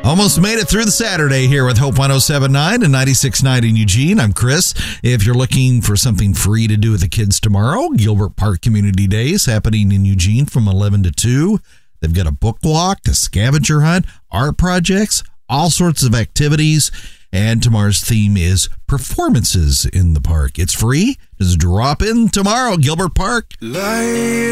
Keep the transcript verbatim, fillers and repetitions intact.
Almost made it through the Saturday here with Hope one oh seven point nine and ninety-six point nine in Eugene. I'm Chris. If you're looking for something free to do with the kids tomorrow, Gilbert Park Community Days happening in Eugene from eleven to two. They've got a book walk, a scavenger hunt, art projects, all sorts of activities. And tomorrow's theme is performances in the park. It's free. Just drop in tomorrow, Gilbert Park. Light